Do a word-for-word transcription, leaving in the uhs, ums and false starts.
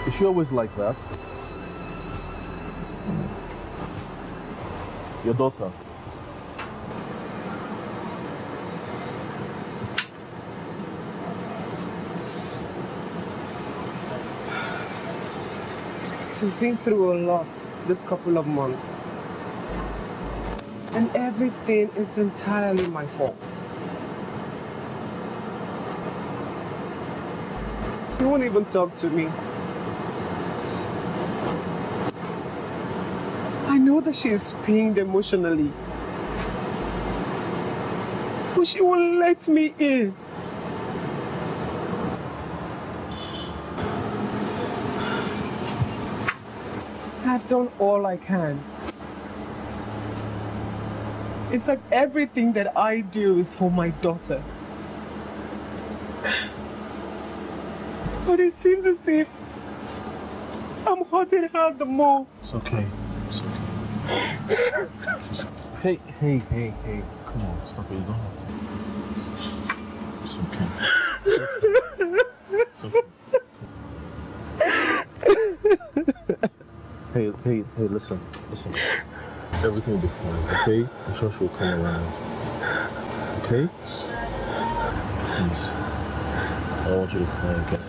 Is she always like that? Your daughter? She's been through a lot this couple of months. And everything is entirely my fault. She won't even talk to me. I know that she is pained emotionally. But she won't let me in. I've done all I can. In fact, everything that I do is for my daughter. But it seems as if I'm hurting her the more. It's okay. It's okay. Hey, hey, hey, hey. Come on, stop it. You don't have to. It's okay. It's okay. It's okay. Hey, hey, hey, listen. Listen. Everything will be fine, okay? I'm sure she'll come around. Okay? Please. I don't want you to cry again.